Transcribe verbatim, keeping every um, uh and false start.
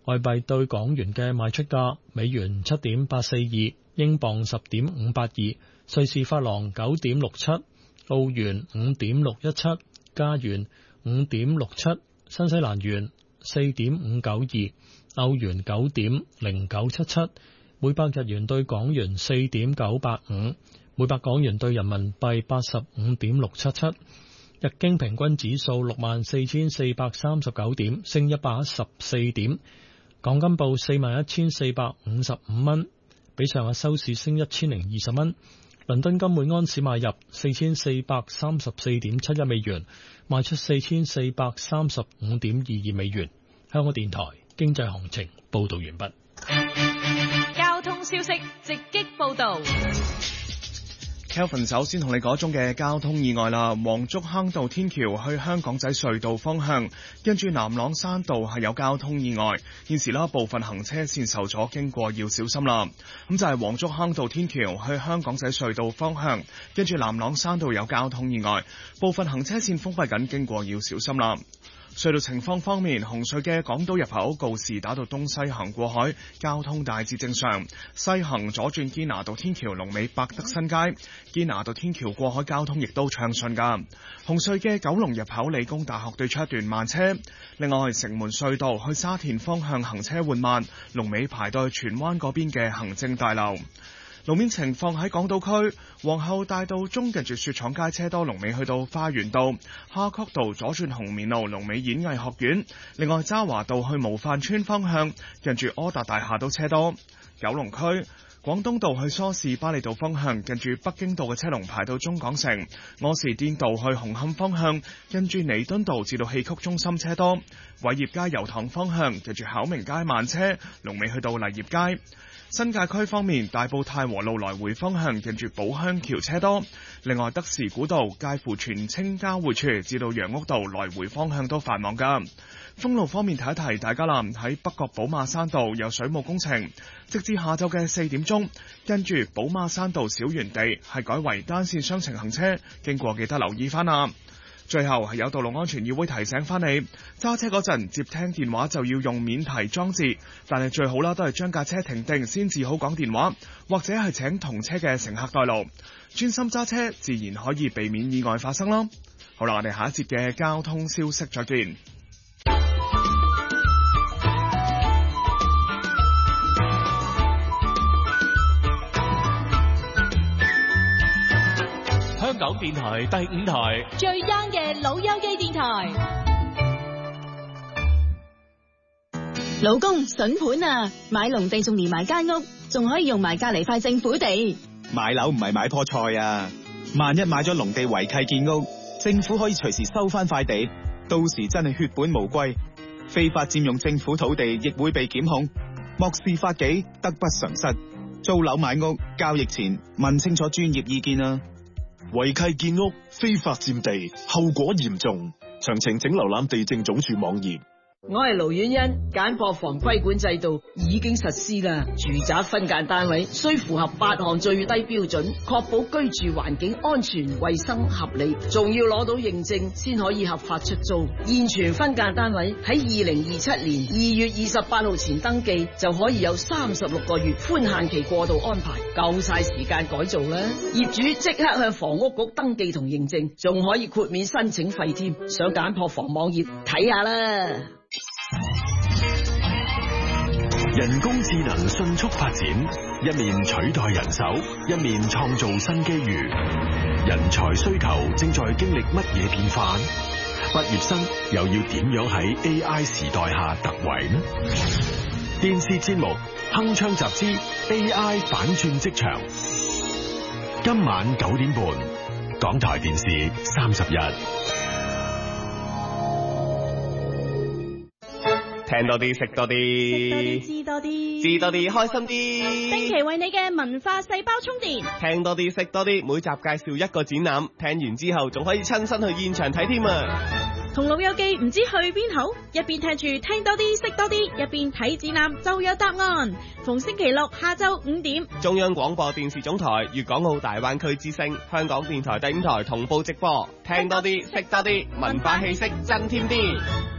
外幣對港元嘅賣出價：美元七點八四二，英鎊十點五八二，瑞士法郎九點六七，澳元五點六一七，加元五點六七，新西蘭元四點五九二，歐元九點零九七七，每百日元對港元四點九八五，每百港元對人民幣八十五點六七七。日經平均指數六萬四千四百三十九點，升一百一十四點。港金報四萬一千四百五十五蚊，比上日收市升一千零二十蚊。倫敦金每安士買入四千四百三十四點七一美元，賣出四千四百三十五點二二美元。香港電台經濟行情報道完畢。 交通消息直擊報道。 Kelvin 首先同你講中嘅交通意外啦，黃竹坑道天橋去香港仔隧道方向，跟住南朗山道係有交通意外，現時啦部分行車線受阻，經過要小心啦。咁就係黃竹坑道天橋去香港仔隧道方向，跟住南朗山道有交通意外，部分行車線封閉緊，經過要小心啦。隧道情況方面，紅隧嘅港島入口告士打道東西行過海，交通大致正常；西行左轉堅拿道天橋龍尾百德新街，堅拿道天橋過海交通亦都暢順噶。紅隧嘅九龍入口理工大學對出一段慢車。另外，城門隧道去沙田方向行車緩慢，龍尾排到去荃灣嗰邊嘅行政大樓。路面情況喺港島區皇后大道中近住雪廠街車多，龍尾去到花園道；夏慤道左轉紅棉路龍尾演藝學院。另外，渣華道去模範村方向近住柯達大廈都車多。九龍區廣東道去梳士巴利道方向近住北京道嘅車龍排到中港城。柯士甸道去紅磡方向近住彌敦道至到戲曲中心車多。偉業街油塘方向近住巧明街慢車，龍尾去到勵業街。新界區方面，大埔太和路來回方向近住寶鄉橋車多。另外，德士古道介乎荃青交匯處至到楊屋道來回方向都繁忙噶。封路方面，提一提大家啦，喺北角寶馬山道有水務工程，直至下晝嘅四點鐘，跟住寶馬山道小園地係改為單線雙程行車，經過記得留意翻啦。最後係有道路安全議會提醒翻你，揸車嗰陣接聽電話就要用免提裝置，但係最好啦，都係將架車停定先至好講電話，或者係請同車嘅乘客代路，專心揸車，自然可以避免意外發生啦。好啦，我哋下一節嘅交通消息再見。 香港電台第五台最 young 嘅老友記電台。 老公筍盤啊，買農地仲連埋間屋，仲可以用埋隔籬塊政府地。 買樓唔係買棵菜啊，萬一買咗農地違契建屋，政府可以隨時收翻塊地，到時真係血本無歸。非法佔用政府土地亦會被檢控，漠視法紀，得不償失。租樓買屋交易前問清楚專業意見啊。 違契建屋、非法佔地，後果嚴重。詳情請瀏覽地政總署網頁。 我係盧婉欣，簡樸房規管制度已經實施啦。住宅分間單位需符合八項最低標準，確保居住環境安全、衛生、合理，仲要攞到認證先可以合法出租。現存分間單位喺二零二七年二月二十八號前登記，就可以有三十六個月寬限期過渡安排，夠晒時間改造啦。業主即刻向房屋局登記同認證，仲可以豁免申請費添。上簡樸房網頁睇下啦。 人工智能迅速發展，一面取代人手，一面創造新機遇。人才需求正在經歷乜嘢變化？畢業生又要點樣喺 A I 時代下突圍呢？電視節目鏗鏘集資 A I 反轉職場，今晚九點半，港台電視三十日。 聽多啲，食多啲， 知多啲， 知多啲，開心啲。 定期為你嘅文化細胞充電。 聽多啲，食多啲，每集介紹一個展覽，聽完之後仲可以親身去現場睇添啊！ 同老友記唔知去邊好，一邊聽住聽多啲，識多啲，一邊睇展覽就有答案。逢星期六下晝五點， 中央廣播電視總台粵港澳大灣區之聲，香港電台第五台同步直播。聽多啲，識多啲，文化氣息增添啲。